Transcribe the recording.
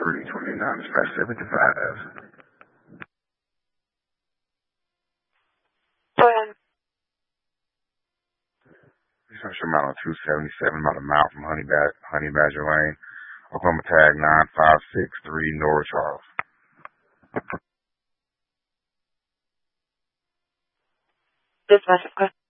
329, dispatch 75. Go ahead. Research amount on 277, about a mile from Honey Badger Lane. Oklahoma tag 9563 North Charles. Dispatch,